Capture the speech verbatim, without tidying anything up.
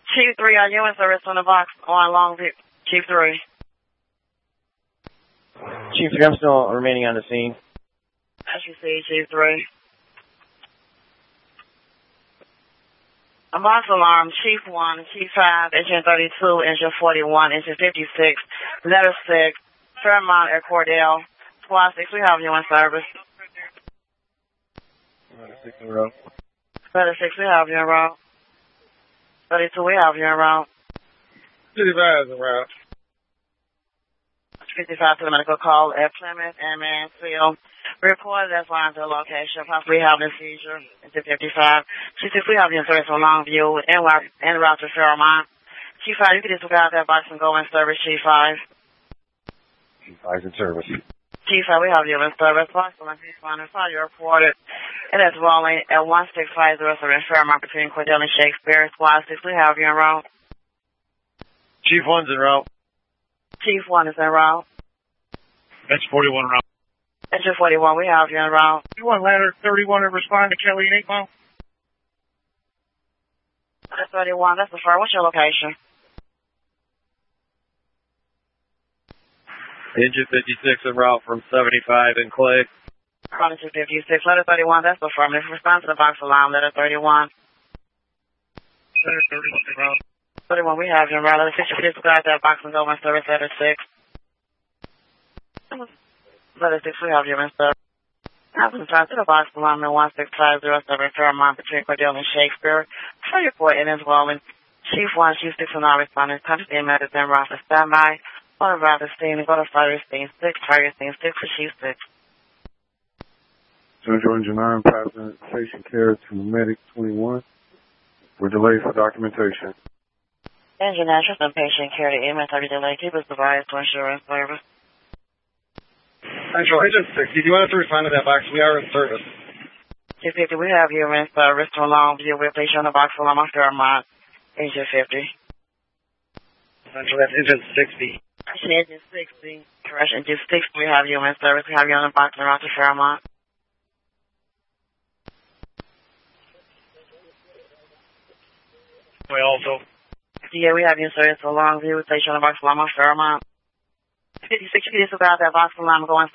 Chief three, are you in service on the box on Longview? Chief three. Chief three, I'm still remaining on the scene. As you see, Chief three. A box alarm, Chief one, Chief five, engine thirty-two, engine forty-one, engine fifty-six, letter six, Fairmont at Cordell. Squad six, we have you in service. Letter six in row. Letter six, we have you in route. thirty-two, we have you in route. fifty-five is in route. fifty-five to the medical call at Plymouth and Mansfield. Reported as line to the location, possibly having a seizure. Into fifty-five. Chief six, we have you in service from Longview and route to Fairmont. Chief five, you can disregard that box and go in service, Chief five. Chief five in service. Chief five, we have you in service. Box alarm, Chief one, and fire you reported. It is rolling at one six five zero seven Fairmont between Cordell and Shakespeare. Squad six, we have you en route. Chief one's in route. Chief one is en route. That's forty-one route. Engine forty-one, we have you en route. You want ladder thirty-one to respond to Kelly and eight mile? That's thirty-one, that's the first. What's your location? Engine fifty-six en route from seventy-five in Clay. Calling two fifty-six, letter thirty-one, that's the firm. If you respond to the box alarm, letter thirty-one. Letter thirty-one en route. thirty-one, we have you en route. Letter six, you can disregard that box and go in service, letter six. Letter six, we have you in service. Have some time to the box alarm at one six five zero seven Fairmont between Cordell and Shakespeare. For your report, it is rolling. Chief one, Chief six are not responding. Country team members in route for standby. On the route to scene and go to fire scene six, fire scene six for Chief six. Central Engine nine, passing patient care to Medic twenty-one. We're delayed for documentation. Engine actions and patient care to E M S every delay. Keep us advised to insurance service. Central Engine sixty, do you want us to respond to that box? We are in service. two fifty, we have you in service to Longview. We'll place you on the box alarm on Fairmont. Engine fifty. Central, that's engine sixty. Engine sixty. Correct. Engine sixty, we have you in service. We have you on the box alarm to Fairmont. We also. Yeah, we have you in service to Longview. We place you on the box alarm on Fairmont. fifty-six, you can disregard that box alarm going